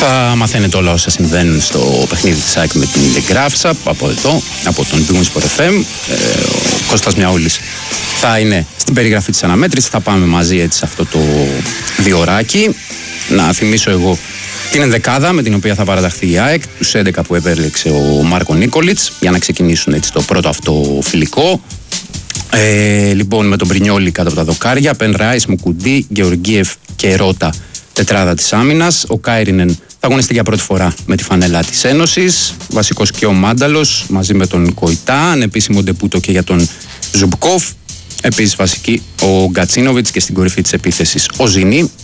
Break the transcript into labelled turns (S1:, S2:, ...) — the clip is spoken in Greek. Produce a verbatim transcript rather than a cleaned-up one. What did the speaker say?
S1: Θα μαθαίνετε όλα όσα συμβαίνουν στο παιχνίδι της ΑΕΚ με την Γκράφτσα από εδώ, από τον Big Win Sport εφ εμ. Ε, ο Κώστας Μιαούλης θα είναι στην περιγραφή της αναμέτρησης. Θα πάμε μαζί έτσι σε αυτό το διωράκι. Να θυμίσω εγώ την ενδεκάδα με την οποία θα παραταχθεί η ΑΕΚ, τους έντεκα που επέλεξε ο Μάρκο Νίκολιτς για να ξεκινήσουν έτσι το πρώτο αυτό φιλικό. Ε, λοιπόν, με τον Πρινιόλι κάτω από τα δοκάρια, Πεν Ράις, Μουκουντή, Γεωργίεφ και Ρότα, τετράδα της άμυνας. Ο Κάιρινεν θα αγωνιστεί για πρώτη φορά με τη φανέλα της Ένωσης. Βασικός και ο Μάνταλος μαζί με τον Κοϊτά. Ανεπίσημο ντεπούτο και για τον Ζουμπκόφ. Επίσης βασική ο Γκατσίνοβιτς και στην κορυφή της επίθεσης ο Ζινή.